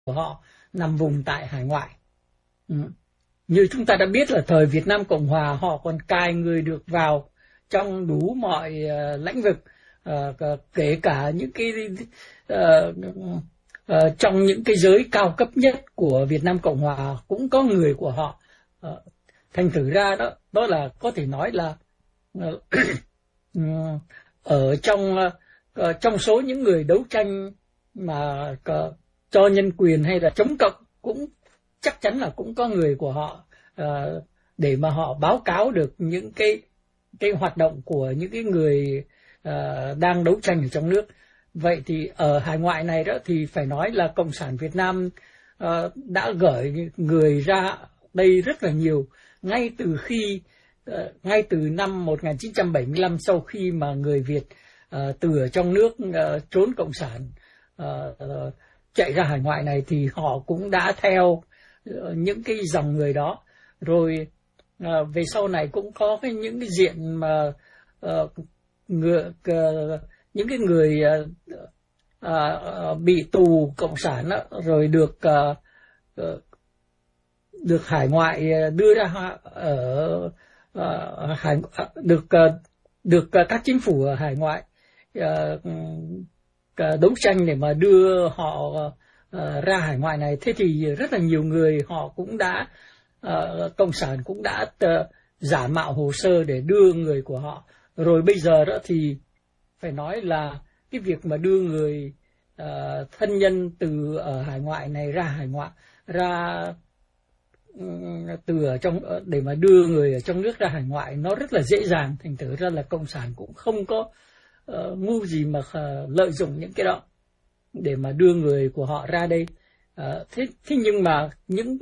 của họ nằm vùng tại hải ngoại. Như chúng ta đã biết là thời Việt Nam Cộng Hòa họ còn cài người được vào trong đủ mọi lĩnh vực, kể cả những cái trong những cái giới cao cấp nhất của Việt Nam Cộng Hòa cũng có người của họ. Thành thử ra đó là có thể nói là ở trong số những người đấu tranh mà cho nhân quyền hay là chống cộng cũng chắc chắn là cũng có người của họ để mà họ báo cáo được những cái hoạt động của những cái người đang đấu tranh ở trong nước. Vậy thì ở hải ngoại này đó thì phải nói là Cộng sản Việt Nam đã gửi người ra đây rất là nhiều, ngay từ năm 1975, sau khi mà người Việt từ ở trong nước trốn Cộng sản chạy ra hải ngoại này thì họ cũng đã theo những cái dòng người đó. Rồi về sau này cũng có những cái diện mà những cái người bị tù Cộng sản đó, rồi được hải ngoại đưa ra được các chính phủ ở hải ngoại đấu tranh để mà đưa họ ra hải ngoại này. Thế thì rất là nhiều người họ cũng đã Cộng sản cũng đã giả mạo hồ sơ để đưa người của họ. Rồi bây giờ đó thì phải nói là cái việc mà đưa người thân nhân từ ở hải ngoại này ra hải ngoại, từ ở trong để mà đưa người ở trong nước ra hải ngoại nó rất là dễ dàng. Thành thử ra là Cộng sản cũng không có ngu gì mà lợi dụng những cái đó để mà đưa người của họ ra đây. Thế nhưng mà những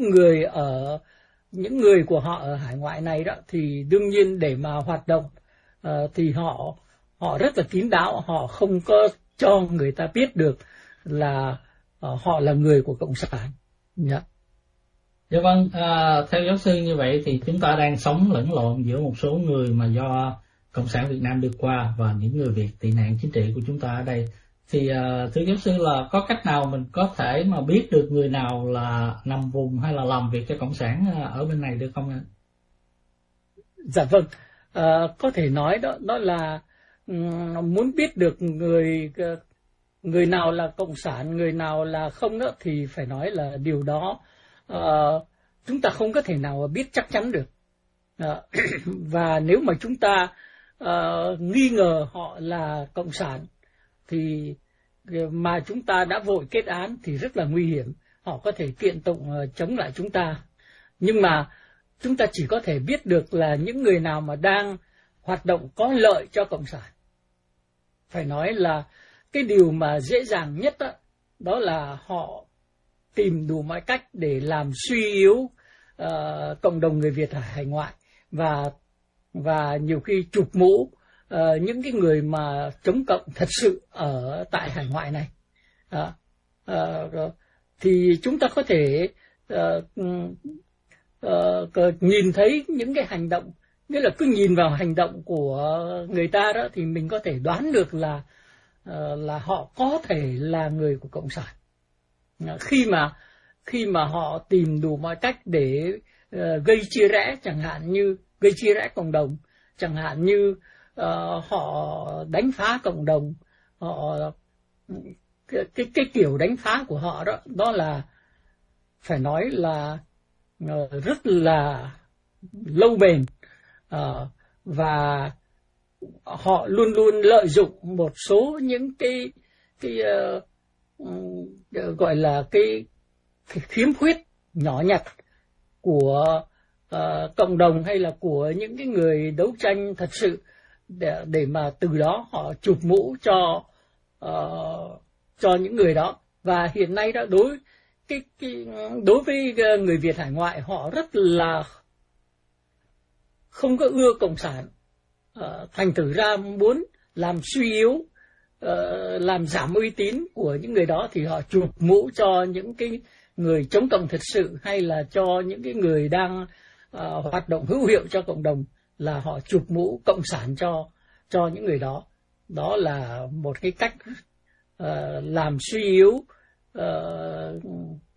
người của họ ở hải ngoại này đó thì đương nhiên để mà hoạt động thì họ rất là kín đáo, họ không có cho người ta biết được là họ là người của Cộng sản. Yeah. Dạ vâng, theo giáo sư như vậy thì chúng ta đang sống lẫn lộn giữa một số người mà do Cộng sản Việt Nam đưa qua và những người Việt tị nạn chính trị của chúng ta ở đây. Thì thưa giáo sư là có cách nào mình có thể mà biết được người nào là nằm vùng hay là làm việc cho Cộng sản ở bên này được không ạ? Dạ vâng, có thể nói đó là muốn biết được người nào là Cộng sản, người nào là không đó thì phải nói là điều đó chúng ta không có thể nào biết chắc chắn được. Và nếu mà chúng ta nghi ngờ họ là Cộng sản thì mà chúng ta đã vội kết án thì rất là nguy hiểm. Họ có thể kiện tụng chống lại chúng ta. Nhưng mà chúng ta chỉ có thể biết được là những người nào mà đang hoạt động có lợi cho Cộng sản. Phải nói là cái điều mà dễ dàng nhất đó là họ tìm đủ mọi cách để làm suy yếu cộng đồng người Việt ở hải ngoại và nhiều khi chụp mũ những cái người mà chống cộng thật sự ở tại hải ngoại này. Thì chúng ta có thể nhìn thấy những cái hành động, nghĩa là cứ nhìn vào hành động của người ta đó thì mình có thể đoán được là họ có thể là người của Cộng sản. Khi mà họ tìm đủ mọi cách để gây chia rẽ, chẳng hạn như gây chia rẽ cộng đồng, chẳng hạn như họ đánh phá cộng đồng, họ cái kiểu đánh phá của họ đó là phải nói là rất là lâu bền, và họ luôn luôn lợi dụng một số những cái gọi là cái khiếm khuyết nhỏ nhặt của cộng đồng hay là của những cái người đấu tranh thật sự để mà từ đó họ chụp mũ cho những người đó. Và hiện nay đó đối với người Việt hải ngoại, họ rất là không có ưa Cộng sản, thành thử ra muốn làm suy yếu, làm giảm uy tín của những người đó thì họ chụp mũ cho những cái người chống cộng thật sự, hay là cho những cái người đang hoạt động hữu hiệu cho cộng đồng là họ chụp mũ Cộng sản cho những người đó. Đó là một cái cách làm suy yếu uh,